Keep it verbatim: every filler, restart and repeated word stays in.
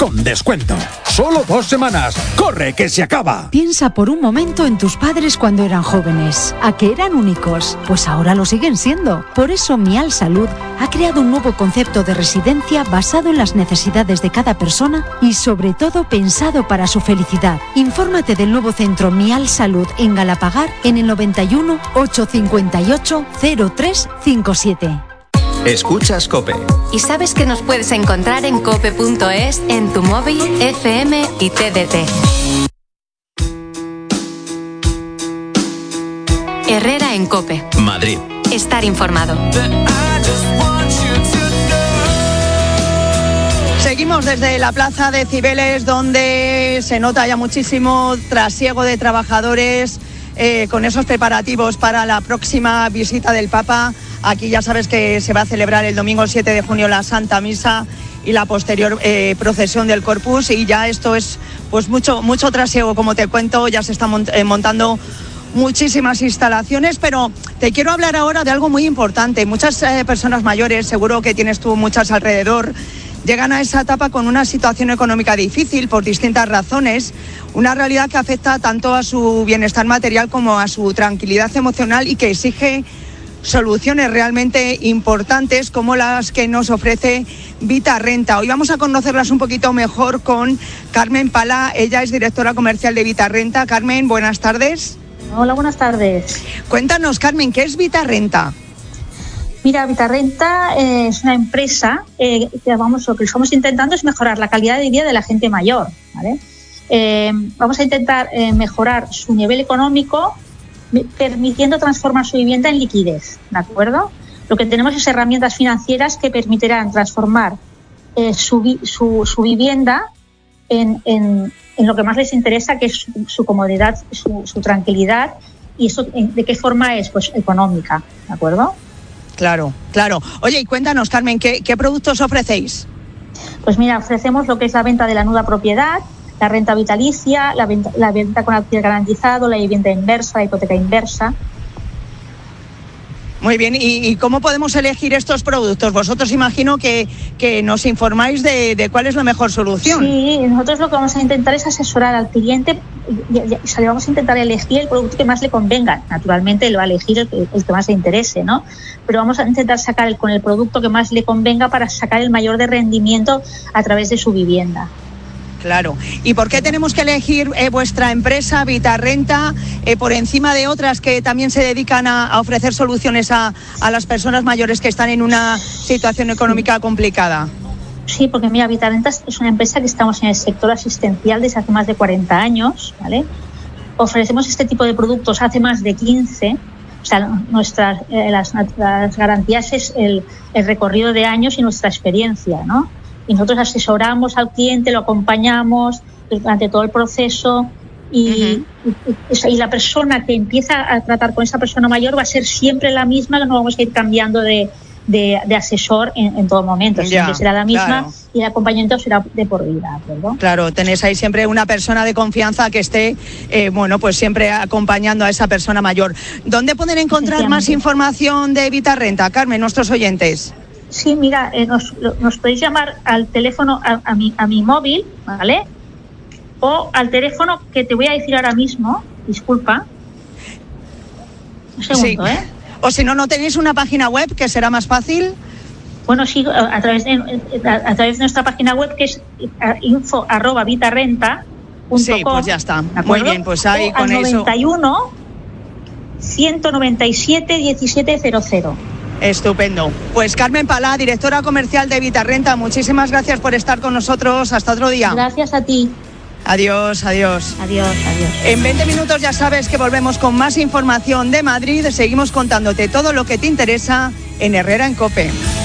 con descuento. Solo dos semanas. ¡Corre, que se acaba! Piensa por un momento en tus padres cuando eran jóvenes. ¿A que eran únicos? Pues ahora lo siguen siendo. Por eso Mial Salud ha creado un nuevo concepto de residencia basado en las necesidades de cada persona y sobre todo pensado para su felicidad. Infórmate del nuevo centro Mial Salud en Galapagar en el noventa y uno, ochocientos cincuenta y ocho, cero tres cincuenta y siete. Escuchas COPE. ¿Y sabes que nos puedes encontrar en cope punto es, en tu móvil, F M y T D T? Herrera en COPE. Madrid. Estar informado. Seguimos desde la plaza de Cibeles, donde se nota ya muchísimo trasiego de trabajadores eh, con esos preparativos para la próxima visita del Papa. Aquí ya sabes que se va a celebrar el domingo siete de junio la Santa Misa y la posterior eh, procesión del Corpus, y ya esto es pues mucho mucho trasiego, como te cuento. Ya se están mont- eh, montando muchísimas instalaciones, pero te quiero hablar ahora de algo muy importante. Muchas eh, personas mayores, seguro que tienes tú muchas alrededor, llegan a esa etapa con una situación económica difícil por distintas razones, una realidad que afecta tanto a su bienestar material como a su tranquilidad emocional y que exige soluciones realmente importantes como las que nos ofrece Vitarrenta. Hoy vamos a conocerlas un poquito mejor con Carmen Pala. Ella es directora comercial de Vitarrenta. Carmen, buenas tardes. Hola, buenas tardes. Cuéntanos, Carmen, ¿qué es Vitarrenta? Mira, Vitarrenta eh, es una empresa eh, que vamos, lo que estamos intentando es mejorar la calidad de vida de la gente mayor, ¿vale? Eh, vamos a intentar eh, mejorar su nivel económico, permitiendo transformar su vivienda en liquidez, ¿de acuerdo? Lo que tenemos es herramientas financieras que permitirán transformar eh, su, su, su vivienda en, en, en lo que más les interesa, que es su, su comodidad, su, su tranquilidad, y eso de qué forma es, pues económica, ¿de acuerdo? Claro, claro. Oye, y cuéntanos, Carmen, ¿qué, qué productos ofrecéis? Pues mira, ofrecemos lo que es la venta de la nuda propiedad, la renta vitalicia, la venta, la venta con alquiler garantizado, la vivienda inversa, la hipoteca inversa. Muy bien, ¿y, y cómo podemos elegir estos productos? Vosotros imagino que, que nos informáis de, de cuál es la mejor solución. Sí, nosotros lo que vamos a intentar es asesorar al cliente y, y, y le vamos a intentar elegir el producto que más le convenga. Naturalmente él va a elegir el, el que más le interese, ¿no? Pero vamos a intentar sacar el, con el producto que más le convenga para sacar el mayor de rendimiento a través de su vivienda. Claro. ¿Y por qué tenemos que elegir eh, vuestra empresa, Vitarrenta, eh, por encima de otras que también se dedican a, a ofrecer soluciones a, a las personas mayores que están en una situación económica complicada? Sí, porque mira, Vitarrenta es una empresa que estamos en el sector asistencial desde hace más de cuarenta años, ¿vale? Ofrecemos este tipo de productos hace más de quince. O sea, nuestras, eh, las, las garantías es el, el recorrido de años y nuestra experiencia, ¿no? Y nosotros asesoramos al cliente, lo acompañamos durante todo el proceso y, uh-huh. y, y la persona que empieza a tratar con esa persona mayor va a ser siempre la misma, no vamos a ir cambiando de, de, de asesor en, en todo momento, siempre ya, será la misma, claro. Y el acompañamiento será de por vida, ¿verdad? Claro, tenéis ahí siempre una persona de confianza que esté, eh, bueno, pues siempre acompañando a esa persona mayor. ¿Dónde pueden encontrar más información de Vitarrenta, Carmen, nuestros oyentes? Sí, mira, eh, nos, nos podéis llamar al teléfono, a, a, mi, a mi móvil, ¿vale? O al teléfono que te voy a decir ahora mismo, disculpa. Un segundo, sí. ¿eh? O si no, ¿no tenéis una página web que será más fácil? Bueno, sí, a, a, través, de, a, a través de nuestra página web, que es info arroba vitarrenta punto com. Sí, pues ya está. Muy bien, pues ahí o con al eso. noventa y uno, ciento noventa y siete, diecisiete cero cero. Estupendo. Pues Carmen Pala, directora comercial de Vitarrenta, muchísimas gracias por estar con nosotros. Hasta otro día. Gracias a ti. Adiós, adiós. Adiós, adiós. En veinte minutos ya sabes que volvemos con más información de Madrid. Seguimos contándote todo lo que te interesa en Herrera en COPE.